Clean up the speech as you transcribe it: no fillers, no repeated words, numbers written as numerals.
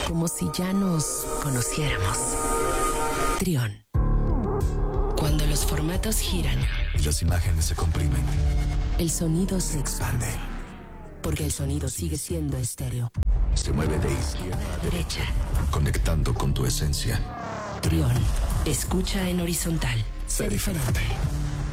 como si ya nos conociéramos. Trión. Cuando los formatos giran y las imágenes se comprimen, el sonido se expande. Porque el sonido sigue siendo estéreo. Se mueve de izquierda a derecha, conectando con tu esencia. Trión. Escucha en horizontal. Sé diferente.